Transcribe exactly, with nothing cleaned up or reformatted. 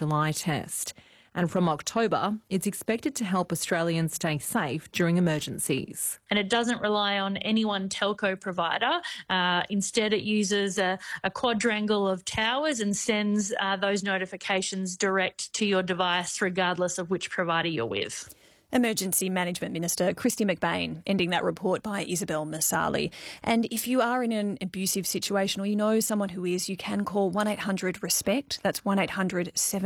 July test. And from October, it's expected to help Australians stay safe during emergencies. And it doesn't rely on any one telco provider. Uh, instead, it uses a, a quadrangle of towers and sends uh, those notifications direct to your device, regardless of which provider you're with. Emergency Management Minister Kristy McBain ending that report by Isabel Masali. And if you are in an abusive situation or you know someone who is, you can call one eight hundred RESPECT. That's one eight hundred seven